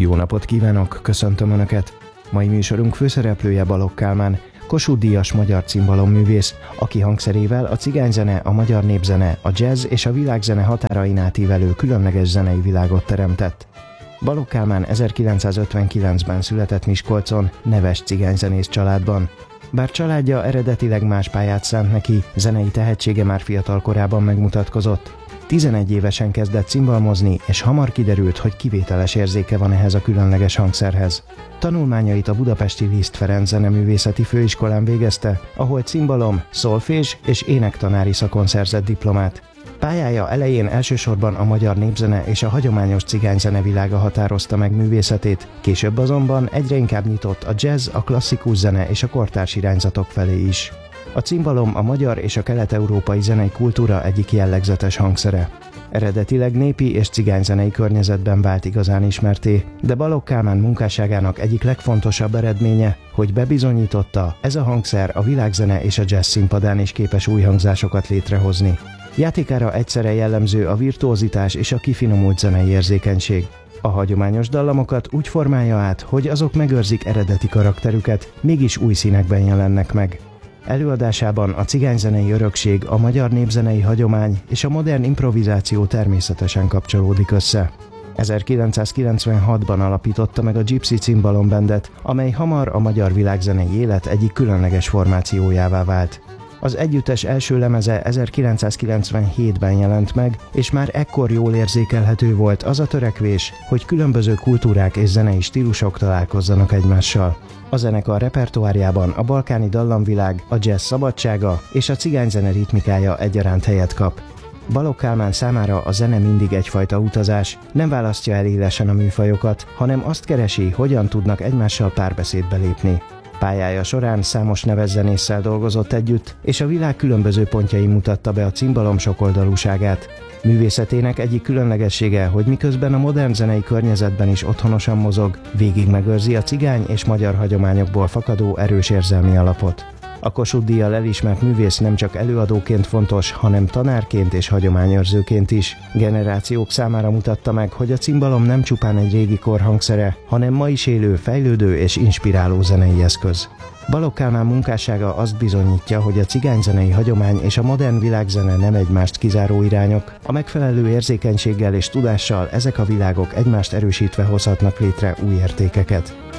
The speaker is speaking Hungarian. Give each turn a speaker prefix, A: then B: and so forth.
A: Jó napot kívánok, köszöntöm Önöket! Mai műsorunk főszereplője Balogh Kálmán, Kossuth-díjas magyar cimbalomművész, aki hangszerével a cigányzene, a magyar népzene, a jazz és a világzene határain átívelő különleges zenei világot teremtett. Balogh Kálmán 1959-ben született Miskolcon, neves cigányzenész családban. Bár családja eredetileg más pályát szánt neki, zenei tehetsége már fiatal korában megmutatkozott. 11 évesen kezdett cimbalmozni, és hamar kiderült, hogy kivételes érzéke van ehhez a különleges hangszerhez. Tanulmányait a budapesti Liszt Ferenc Zeneművészeti Főiskolán végezte, ahol cimbalom, szolfés és énektanári szakon szerzett diplomát. Pályája elején elsősorban a magyar népzene és a hagyományos cigányzene világa határozta meg művészetét, később azonban egyre inkább nyitott a jazz, a klasszikus zene és a kortárs irányzatok felé is. A cimbalom a magyar és a kelet-európai zenei kultúra egyik jellegzetes hangszere. Eredetileg népi és cigányzenei környezetben vált igazán ismertté, de Balogh Kálmán munkásságának egyik legfontosabb eredménye, hogy bebizonyította, ez a hangszer a világzene és a jazz színpadán is képes új hangzásokat létrehozni. Játékára egyszerre jellemző a virtuózitás és a kifinomult zenei érzékenység. A hagyományos dallamokat úgy formálja át, hogy azok megőrzik eredeti karakterüket, mégis új színekben jelennek meg. Előadásában a cigányzenei örökség, a magyar népzenei hagyomány és a modern improvizáció természetesen kapcsolódik össze. 1996-ban alapította meg a Gypsy Cimbalom Bandet, amely hamar a magyar világzenei élet egyik különleges formációjává vált. Az együttes első lemeze 1997-ben jelent meg, és már ekkor jól érzékelhető volt az a törekvés, hogy különböző kultúrák és zenei stílusok találkozzanak egymással. A zenekar repertoárjában a balkáni dallamvilág, a jazz szabadsága és a cigányzene ritmikája egyaránt helyet kap. Balogh Kálmán számára a zene mindig egyfajta utazás, nem választja el élesen a műfajokat, hanem azt keresi, hogyan tudnak egymással párbeszédbe lépni. Pályája során számos neves zenésszel dolgozott együtt, és a világ különböző pontjain mutatta be a cimbalom sokoldalúságát. Művészetének egyik különlegessége, hogy miközben a modern zenei környezetben is otthonosan mozog, végig megőrzi a cigány és magyar hagyományokból fakadó erős érzelmi alapot. A Kossuth-díjjal elismert művész nem csak előadóként fontos, hanem tanárként és hagyományőrzőként is. Generációk számára mutatta meg, hogy a cimbalom nem csupán egy régi kor hangszere, hanem ma is élő, fejlődő és inspiráló zenei eszköz. Balogh Kálmán munkássága azt bizonyítja, hogy a cigányzenei hagyomány és a modern világzene nem egymást kizáró irányok. A megfelelő érzékenységgel és tudással ezek a világok egymást erősítve hozhatnak létre új értékeket.